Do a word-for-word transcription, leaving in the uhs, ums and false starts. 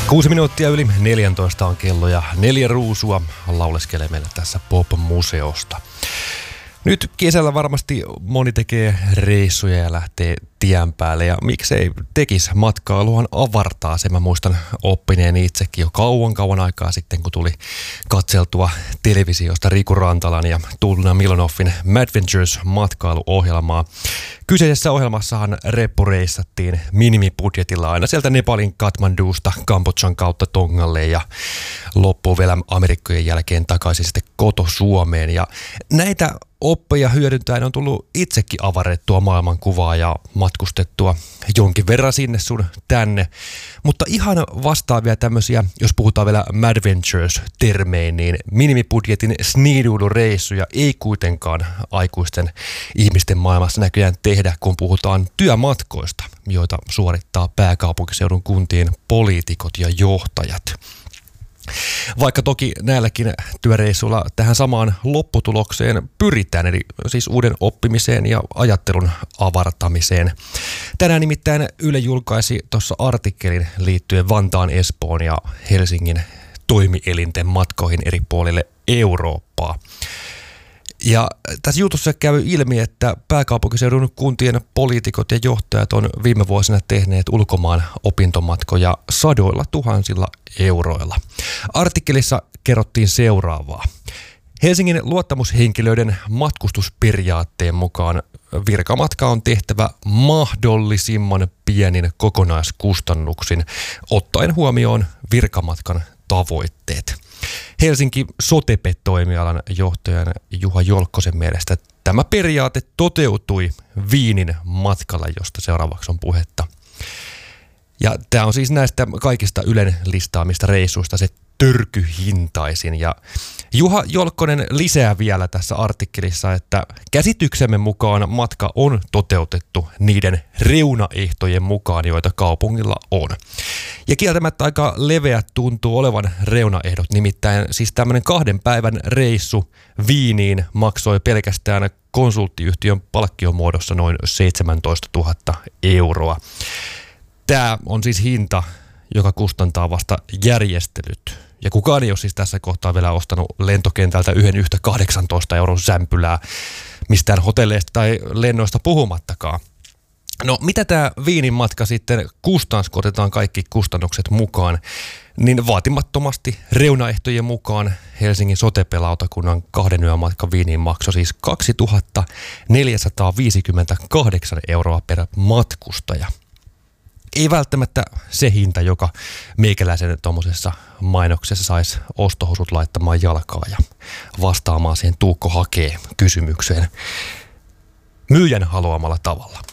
Kuusi minuuttia yli neljäntoista on kello ja neljä ruusua lauleskelee meillä tässä Pop-museosta. Nyt kesällä varmasti moni tekee reissuja ja lähtee tien päälle ja miksei tekisi, matkailuhan avartaa. Sen mä muistan oppineeni itsekin jo kauan kauan aikaa sitten, kun tuli katseltua televisiosta Riku Rantalan ja Tuulina Milonoffin Madventures matkailuohjelmaa. Kyseisessä ohjelmassahan reppureissattiin minimibudjetilla aina sieltä Nepalin Kathmandusta Kambodžan kautta Tongalle ja loppuun vielä Amerikkojen jälkeen takaisin sitten koto Suomeen. Ja näitä oppeja hyödyntäen on tullut itsekin avarrettua maailmankuvaa ja matkustettua jonkin verran sinne sun tänne. Mutta ihan vastaavia tämmöisiä, jos puhutaan vielä Madventures-termein, niin minimibudjetin sniiduilureissuja ei kuitenkaan aikuisten ihmisten maailmassa näköjään tehdä, kun puhutaan työmatkoista, joita suorittaa pääkaupunkiseudun kuntien poliitikot ja johtajat. Vaikka toki näilläkin työreissuilla tähän samaan lopputulokseen pyritään, eli siis uuden oppimiseen ja ajattelun avartamiseen. Tänään nimittäin Yle julkaisi tuossa artikkelin liittyen Vantaan, Espoon ja Helsingin toimielinten matkoihin eri puolille Eurooppaa. Ja tässä jutussa käy ilmi, että pääkaupunkiseudun kuntien poliitikot ja johtajat on viime vuosina tehneet ulkomaan opintomatkoja sadoilla tuhansilla euroilla. Artikkelissa kerrottiin seuraavaa. Helsingin luottamushenkilöiden matkustusperiaatteen mukaan virkamatka on tehtävä mahdollisimman pienin kokonaiskustannuksin, ottaen huomioon virkamatkan tavoitteet. Helsinki Sotepet-toimialan johtajan Juha Jolkkosen mielestä tämä periaate toteutui Viinin matkalla, josta seuraavaksi on puhetta. Ja tämä on siis näistä kaikista Ylen listaamista reissuista se törkyhintaisin. Ja Juha Jolkkonen lisää vielä tässä artikkelissa, että käsityksemme mukaan matka on toteutettu niiden reunaehtojen mukaan, joita kaupungilla on. Ja kieltämättä aika leveät tuntuu olevan reunaehdot, nimittäin siis tämmöinen kahden päivän reissu Viiniin maksoi pelkästään konsulttiyhtiön palkkiomuodossa noin seitsemäntoistatuhatta euroa. Tämä on siis hinta, joka kustantaa vasta järjestelyt. Ja kukaan ei ole siis tässä kohtaa vielä ostanut lentokentältä yhden yhtä kahdeksantoista euron sämpylää mistään hotelleista tai lennoista puhumattakaan. No mitä tämä Viinin matka sitten kustansi, kun otetaan kaikki kustannukset mukaan, niin vaatimattomasti reunaehtojen mukaan Helsingin Sote-pelautakunnan kahden yön matka Viiniin maksoi siis kaksituhattaneljäsataaviisikymmentäkahdeksan euroa per matkustaja. Ei välttämättä se hinta, joka meikäläisen tuommoisessa mainoksessa saisi ostohousut laittamaan jalkaa ja vastaamaan siihen Tuukko hakee kysymykseen myyjän haluamalla tavalla.